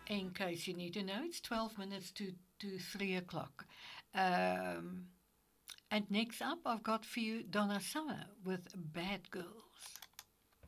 In case you need to know, it's 12 minutes to 3 o'clock. And next up, I've got for you Donna Summer with Bad Girls.